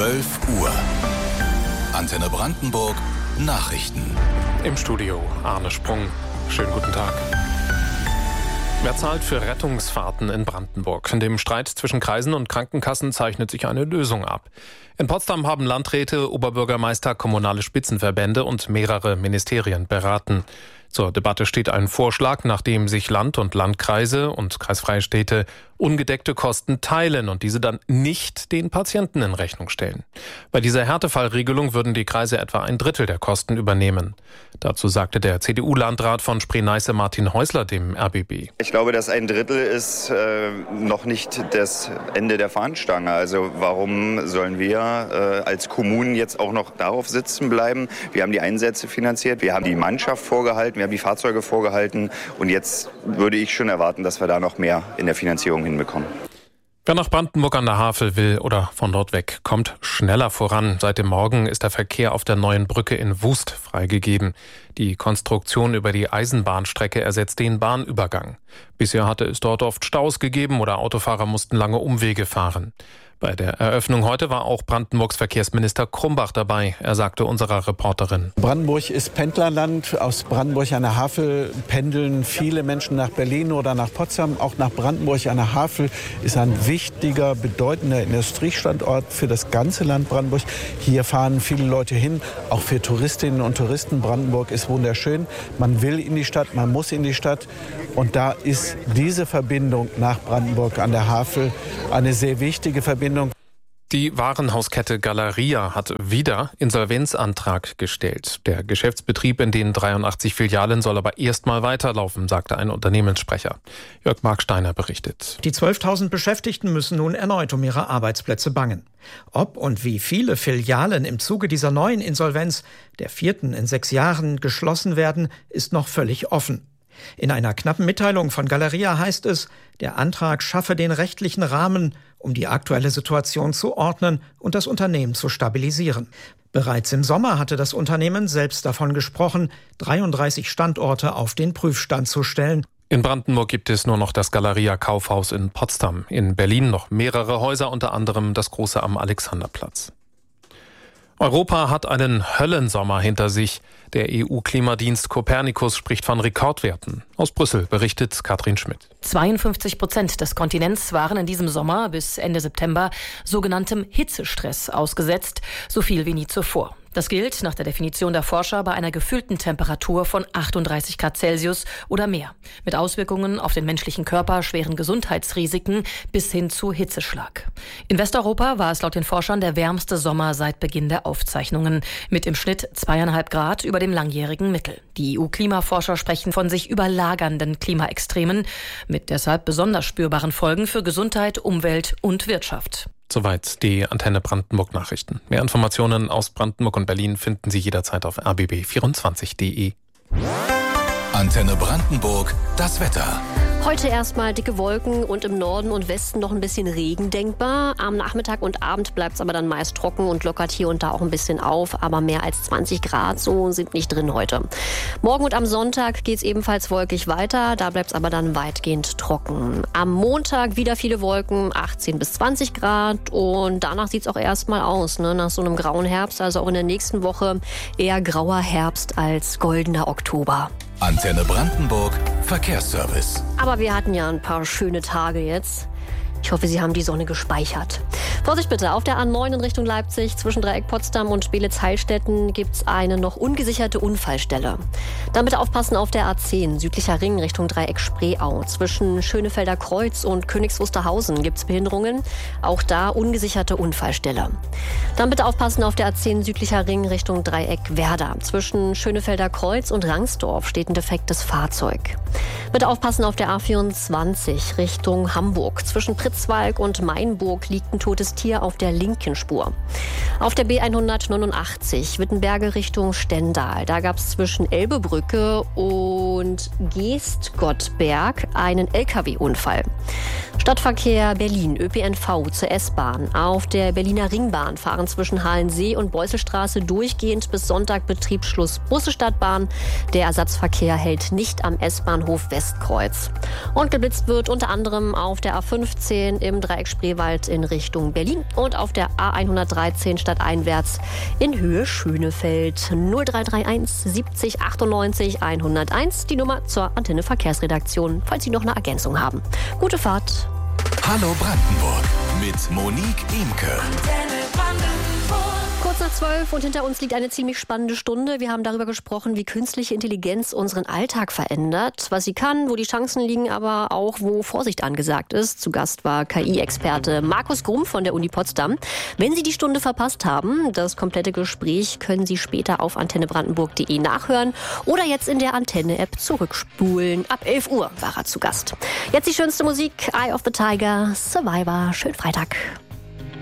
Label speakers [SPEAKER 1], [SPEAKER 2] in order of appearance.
[SPEAKER 1] 12 Uhr. Antenne Brandenburg Nachrichten.
[SPEAKER 2] Im Studio Arne Sprung. Schönen guten Tag. Wer zahlt für Rettungsfahrten in Brandenburg? In dem Streit zwischen Kreisen und Krankenkassen zeichnet sich eine Lösung ab. In Potsdam haben Landräte, Oberbürgermeister, kommunale Spitzenverbände und mehrere Ministerien beraten. Zur Debatte steht ein Vorschlag, nachdem sich Land und Landkreise und kreisfreie Städte ungedeckte Kosten teilen und diese dann nicht den Patienten in Rechnung stellen. Bei dieser Härtefallregelung würden die Kreise etwa ein Drittel der Kosten übernehmen. Dazu sagte der CDU-Landrat von Spree-Neiße Martin Häusler dem RBB.
[SPEAKER 3] Ich glaube, dass ein Drittel ist noch nicht das Ende der Fahnenstange. Also warum sollen wir als Kommunen jetzt auch noch darauf sitzen bleiben? Wir haben die Einsätze finanziert, wir haben die Mannschaft vorgehalten, wir haben die Fahrzeuge vorgehalten und jetzt würde ich schon erwarten, dass wir da noch mehr in der Finanzierung hinbekommen.
[SPEAKER 2] Wer nach Brandenburg an der Havel will oder von dort weg, kommt schneller voran. Seit dem Morgen ist der Verkehr auf der neuen Brücke in Wust freigegeben. Die Konstruktion über die Eisenbahnstrecke ersetzt den Bahnübergang. Bisher hatte es dort oft Staus gegeben oder Autofahrer mussten lange Umwege fahren. Bei der Eröffnung heute war auch Brandenburgs Verkehrsminister Krumbach dabei. Er sagte unserer Reporterin:
[SPEAKER 4] Brandenburg ist Pendlerland. Aus Brandenburg an der Havel pendeln viele Menschen nach Berlin oder nach Potsdam. Auch nach Brandenburg an der Havel ist ein wichtiger, bedeutender Industriestandort für das ganze Land Brandenburg. Hier fahren viele Leute hin, auch für Touristinnen und Touristen. Brandenburg ist wunderschön. Man will in die Stadt, man muss in die Stadt. Und da ist diese Verbindung nach Brandenburg an der Havel eine sehr wichtige Verbindung.
[SPEAKER 2] Die Warenhauskette Galeria hat wieder Insolvenzantrag gestellt. Der Geschäftsbetrieb in den 83 Filialen soll aber erstmal weiterlaufen, sagte ein Unternehmenssprecher. Jörg Marksteiner berichtet.
[SPEAKER 5] Die 12.000 Beschäftigten müssen nun erneut um ihre Arbeitsplätze bangen. Ob und wie viele Filialen im Zuge dieser neuen Insolvenz, der 4. in 6 Jahren, geschlossen werden, ist noch völlig offen. In einer knappen Mitteilung von Galeria heißt es, der Antrag schaffe den rechtlichen Rahmen, um die aktuelle Situation zu ordnen und das Unternehmen zu stabilisieren. Bereits im Sommer hatte das Unternehmen selbst davon gesprochen, 33 Standorte auf den Prüfstand zu stellen.
[SPEAKER 2] In Brandenburg gibt es nur noch das Galeria Kaufhaus in Potsdam. In Berlin noch mehrere Häuser, unter anderem das große am Alexanderplatz. Europa hat einen Höllensommer hinter sich. Der EU-Klimadienst Copernicus spricht von Rekordwerten. Aus Brüssel berichtet Katrin Schmidt.
[SPEAKER 6] 52% des Kontinents waren in diesem Sommer bis Ende September sogenanntem Hitzestress ausgesetzt, so viel wie nie zuvor. Das gilt nach der Definition der Forscher bei einer gefühlten Temperatur von 38 Grad Celsius oder mehr, mit Auswirkungen auf den menschlichen Körper, schweren Gesundheitsrisiken bis hin zu Hitzeschlag. In Westeuropa war es laut den Forschern der wärmste Sommer seit Beginn der Aufzeichnungen, mit im Schnitt 2,5 Grad über dem langjährigen Mittel. Die EU-Klimaforscher sprechen von sich überlagernden Klimaextremen mit deshalb besonders spürbaren Folgen für Gesundheit, Umwelt und Wirtschaft.
[SPEAKER 2] Soweit die Antenne Brandenburg Nachrichten. Mehr Informationen aus Brandenburg und Berlin finden Sie jederzeit auf rbb24.de.
[SPEAKER 1] Antenne Brandenburg, das Wetter.
[SPEAKER 7] Heute erstmal dicke Wolken und im Norden und Westen noch ein bisschen Regen denkbar. Am Nachmittag und Abend bleibt es aber dann meist trocken und lockert hier und da auch ein bisschen auf. Aber mehr als 20 Grad so sind nicht drin heute. Morgen und am Sonntag geht es ebenfalls wolkig weiter. Da bleibt es aber dann weitgehend trocken. Am Montag wieder viele Wolken, 18 bis 20 Grad. Und danach sieht es auch erstmal aus, nach so einem grauen Herbst. Also auch in der nächsten Woche eher grauer Herbst als goldener Oktober.
[SPEAKER 1] Antenne Brandenburg Verkehrsservice.
[SPEAKER 7] Aber wir hatten ja ein paar schöne Tage jetzt. Ich hoffe, Sie haben die Sonne gespeichert. Vorsicht bitte, auf der A9 in Richtung Leipzig zwischen Dreieck Potsdam und Beelitz-Heilstätten gibt es eine noch ungesicherte Unfallstelle. Dann bitte aufpassen auf der A10 südlicher Ring Richtung Dreieck Spreeau. Zwischen Schönefelder Kreuz und Königs Wusterhausen gibt es Behinderungen. Auch da ungesicherte Unfallstelle. Dann bitte aufpassen auf der A10 südlicher Ring Richtung Dreieck Werder. Zwischen Schönefelder Kreuz und Rangsdorf steht ein defektes Fahrzeug. Bitte aufpassen auf der A24 Richtung Hamburg. Zwischen Pritzwalk und Mainburg liegt ein totes Tier auf der linken Spur. Auf der B189 Wittenberge Richtung Stendal. Da gab es zwischen Elbebrücke und Geestgottberg einen LKW-Unfall. Stadtverkehr Berlin, ÖPNV zur S-Bahn. Auf der Berliner Ringbahn fahren zwischen Halensee und Beusselstraße durchgehend bis Sonntag Betriebsschluss Busse Stadtbahn. Der Ersatzverkehr hält nicht am S-Bahnhof Westkreuz. Und geblitzt wird unter anderem auf der A15 A110 im Dreieck Spreewald in Richtung Berlin und auf der A113 stadteinwärts in Höhe Schönefeld. 0331 70 98 101, die Nummer zur Antenne Verkehrsredaktion, falls Sie noch eine Ergänzung haben. Gute Fahrt.
[SPEAKER 1] Hallo Brandenburg mit Monique Imke.
[SPEAKER 7] Kurz nach 12 und hinter uns liegt eine ziemlich spannende Stunde. Wir haben darüber gesprochen, wie künstliche Intelligenz unseren Alltag verändert, was sie kann, wo die Chancen liegen, aber auch wo Vorsicht angesagt ist. Zu Gast war KI-Experte Markus Grumm von der Uni Potsdam. Wenn Sie die Stunde verpasst haben, das komplette Gespräch können Sie später auf antennebrandenburg.de nachhören oder jetzt in der Antenne-App zurückspulen. Ab 11 Uhr war er zu Gast. Jetzt die schönste Musik, Eye of the Tiger, Survivor. Schönen Freitag.